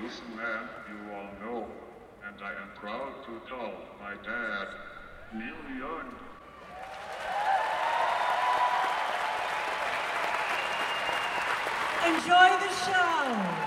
this man you all know, and I am proud to call my dad, Neil Young. Enjoy the show.